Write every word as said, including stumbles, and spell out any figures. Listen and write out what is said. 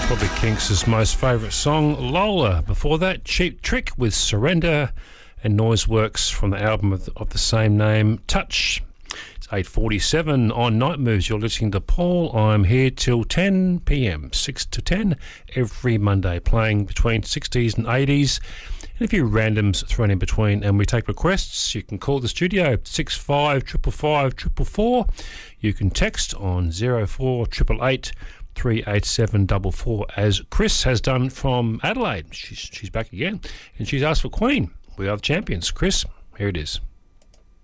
Probably Kinks' most favourite song, Lola. Before that, Cheap Trick with Surrender, and Noiseworks from the album of the, of the same name, Touch. It's eight forty-seven on Night Moves. You're listening to Paul. I'm here till ten p.m, six to ten every Monday, playing between sixties and eighties. And a few randoms thrown in between, and we take requests. You can call the studio, six five five five five four four. You can text on zero four eight eight eight three eight seven four four, as Chris has done from Adelaide. She's, she's back again, and she's asked for Queen. We are the champions. Chris, here it is.